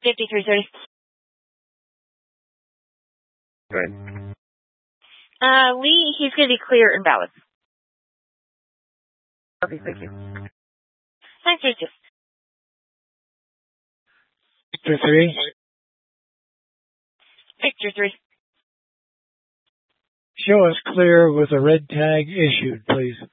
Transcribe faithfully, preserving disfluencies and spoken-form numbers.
fifty-three thirty. Good. Uh, Lee, he's going to be clear and valid. Okay, thank you. Thanks, Richard. Victor three. Victor three. Show us clear with a red tag issued, please.